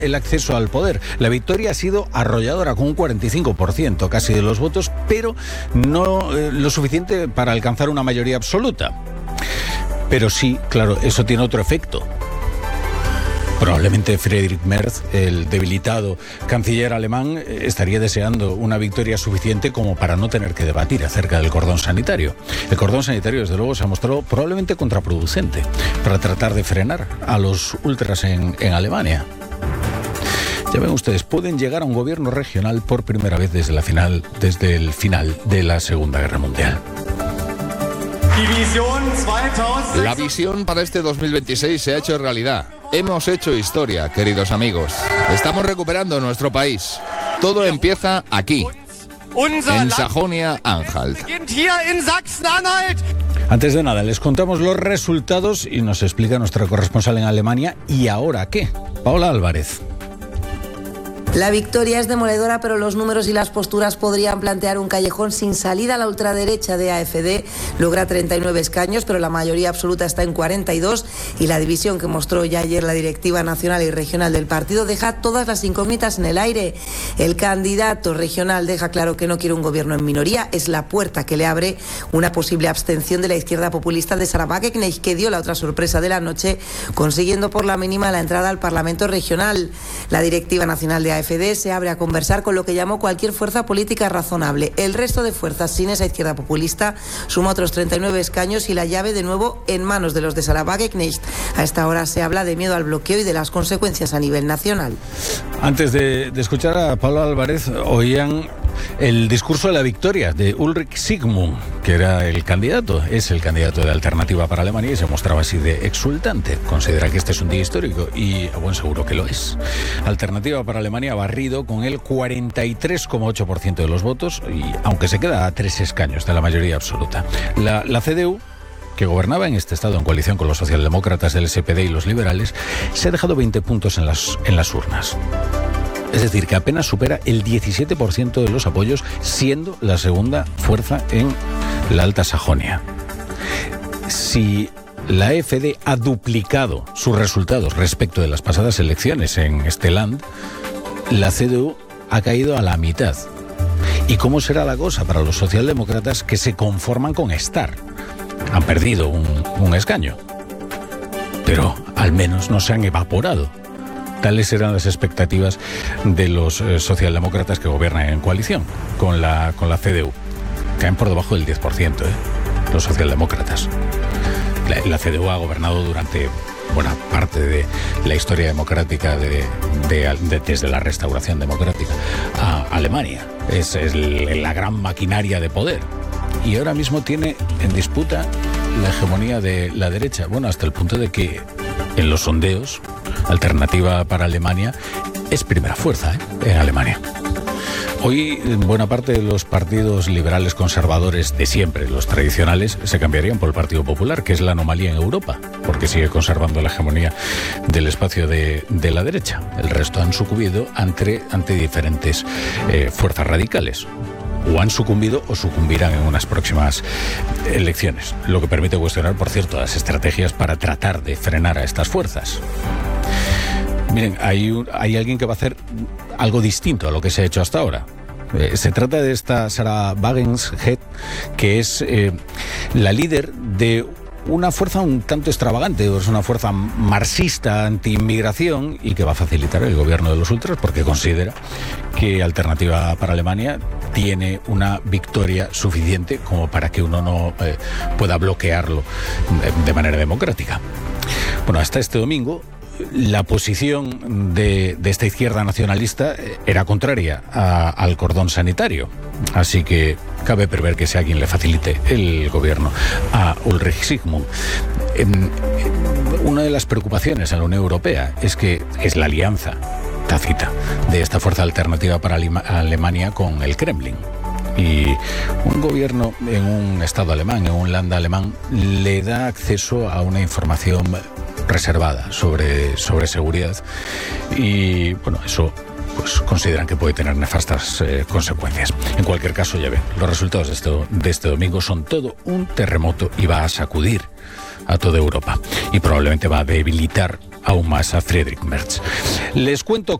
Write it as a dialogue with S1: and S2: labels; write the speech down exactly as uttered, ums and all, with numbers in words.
S1: el acceso al poder. La victoria ha sido arrolladora, con un cuarenta y cinco por ciento casi de los votos, pero no eh, lo suficiente para alcanzar una mayoría absoluta. Pero sí, claro, eso tiene otro efecto. Probablemente Friedrich Merz, el debilitado canciller alemán, estaría deseando una victoria suficiente como para no tener que debatir acerca del cordón sanitario. El cordón sanitario, desde luego, se ha mostrado probablemente contraproducente para tratar de frenar a los ultras en, en Alemania. Ya ven ustedes, pueden llegar a un gobierno regional por primera vez desde, la final, desde el final de la Segunda Guerra Mundial.
S2: La visión para este dos mil veintiséis se ha hecho realidad. Hemos hecho historia, queridos amigos. Estamos recuperando nuestro país. Todo empieza aquí, en Sajonia-Anhalt.
S1: Antes de nada, les contamos los resultados y nos explica nuestra corresponsal en Alemania. ¿Y ahora qué? Paola Álvarez.
S3: La victoria es demoledora, pero los números y las posturas podrían plantear un callejón sin salida. La ultraderecha de A F D logra treinta y nueve escaños, pero la mayoría absoluta está en cuarenta y dos, y la división que mostró ya ayer la directiva nacional y regional del partido deja todas las incógnitas en el aire. El candidato regional deja claro que no quiere un gobierno en minoría. Es la puerta que le abre una posible abstención de la izquierda populista de Sarah Wagenknecht, que dio la otra sorpresa de la noche, consiguiendo por la mínima la entrada al Parlamento regional. La directiva nacional de A F D se abre a conversar con lo que llamó cualquier fuerza política razonable. El resto de fuerzas sin esa izquierda populista suma otros treinta y nueve escaños y la llave de nuevo en manos de los de Sarah Wagenknecht. A esta hora se habla de miedo al bloqueo y de las consecuencias a nivel nacional.
S1: Antes de, de escuchar a Pablo Álvarez, oían el discurso de la victoria de Ulrich Zygmunt, que era el candidato, es el candidato de Alternativa para Alemania, y se mostraba así de exultante. Considera que este es un día histórico y a buen seguro que lo es. Alternativa para Alemania ha barrido con el cuarenta y tres coma ocho por ciento de los votos, y aunque se queda a tres escaños de la mayoría absoluta. La, la C D U, que gobernaba en este estado en coalición con los socialdemócratas del S P D y los liberales, se ha dejado veinte puntos en las, en las urnas. Es decir, que apenas supera el diecisiete por ciento de los apoyos, siendo la segunda fuerza en la Alta Sajonia. Si la A F D ha duplicado sus resultados respecto de las pasadas elecciones en este land, la C D U ha caído a la mitad. ¿Y cómo será la cosa para los socialdemócratas, que se conforman con estar? Han perdido un, un escaño, pero al menos no se han evaporado. Tales eran las expectativas de los eh, socialdemócratas que gobiernan en coalición con la, con la C D U. Caen por debajo del diez por ciento, ¿eh? Los socialdemócratas. La, la C D U ha gobernado durante buena parte de la historia democrática de, de, de, desde la restauración democrática a Alemania. Es, es la gran maquinaria de poder. Y ahora mismo tiene en disputa la hegemonía de la derecha. Bueno, hasta el punto de que en los sondeos, Alternativa para Alemania es primera fuerza, ¿eh? en Alemania. Hoy, buena parte de los partidos liberales conservadores de siempre, los tradicionales, se cambiarían por el Partido Popular, que es la anomalía en Europa, porque sigue conservando la hegemonía del espacio de, de la derecha. El resto han sucumbido ante, ante diferentes eh, fuerzas radicales. O han sucumbido o sucumbirán en unas próximas elecciones. Lo que permite cuestionar, por cierto, las estrategias para tratar de frenar a estas fuerzas. Miren, hay, un, hay alguien que va a hacer algo distinto a lo que se ha hecho hasta ahora. Eh, se trata de esta Sarah Wagenknecht, que es eh, la líder de una fuerza un tanto extravagante, es una fuerza marxista anti-inmigración, y que va a facilitar el gobierno de los ultras porque considera que Alternativa para Alemania tiene una victoria suficiente como para que uno no eh, pueda bloquearlo de, de manera democrática. Bueno, hasta este domingo la posición de, de esta izquierda nacionalista era contraria a, al cordón sanitario. Así que cabe prever que sea quien le facilite el gobierno a Ulrich Zygmunt. En, en, una de las preocupaciones en la Unión Europea es que es la alianza tácita de esta fuerza alternativa para Alemania con el Kremlin. Y un gobierno en un estado alemán, en un land alemán, le da acceso a una información reservada sobre, sobre seguridad, y bueno, eso pues consideran que puede tener nefastas eh, consecuencias. En cualquier caso, ya ven, los resultados de este, de este domingo son todo un terremoto y va a sacudir a toda Europa, y probablemente va a debilitar a aún más a Friedrich Merz. Les cuento